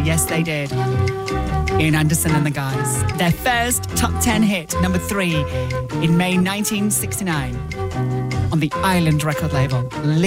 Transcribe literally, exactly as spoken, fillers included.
Yes, they did. Ian Anderson and the Guys. Their first top ten hit, number three, in May nineteen sixty-nine on the Island record label.